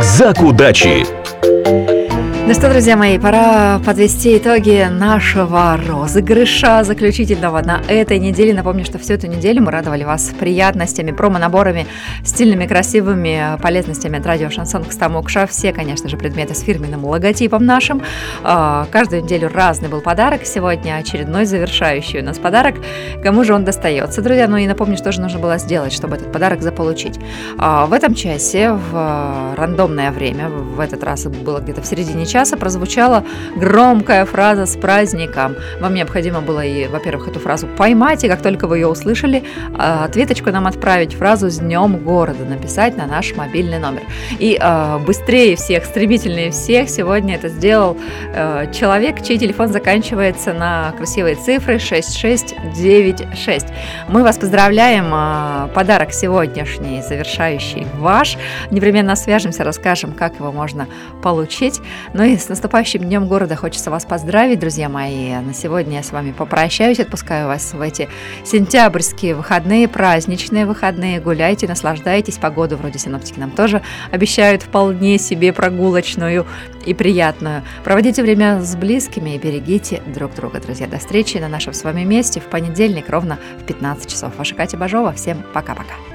Рюкзак удачи. Ну что, друзья мои, пора подвести итоги нашего розыгрыша заключительного на этой неделе. Напомню, что всю эту неделю мы радовали вас приятностями, промо-наборами, стильными, красивыми полезностями от радио Шансон Костомукша. Все, конечно же, предметы с фирменным логотипом нашим. Каждую неделю разный был подарок. Сегодня очередной завершающий у нас подарок. Кому же он достается, друзья? Ну и напомню, что же нужно было сделать, чтобы этот подарок заполучить. В этом часе, в рандомное время, в этот раз было где-то в середине часа, прозвучала громкая фраза «С праздником». Вам необходимо было, во-первых, эту фразу поймать, и как только вы ее услышали, ответочку нам отправить, фразу «С днем города» написать на наш мобильный номер. И быстрее всех, стремительнее всех сегодня это сделал человек, чей телефон заканчивается на красивые цифры 6696. Мы вас поздравляем. Подарок сегодняшний, завершающий, ваш. Непременно свяжемся, расскажем, как его можно получить. Ну и с наступающим Днем города хочется вас поздравить, друзья мои. На сегодня я с вами попрощаюсь, отпускаю вас в эти сентябрьские выходные, праздничные выходные. Гуляйте, наслаждайтесь. Погоду вроде синоптики нам тоже обещают вполне себе прогулочную и приятную. Проводите время с близкими и берегите друг друга, друзья. До встречи на нашем с вами месте в понедельник ровно в 15 часов. Ваша Катя Бажова. Всем пока-пока.